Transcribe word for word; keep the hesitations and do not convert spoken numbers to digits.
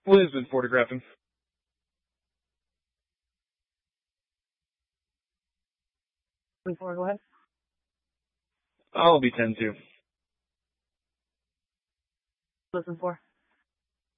Liz been photographing. twenty-four, go ahead. I'll be ten too. Listen for.